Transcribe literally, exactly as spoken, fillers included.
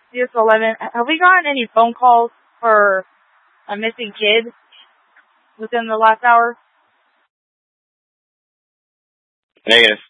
zero two eleven. Have we gotten any phone calls for a missing kid within the last hour? Negative.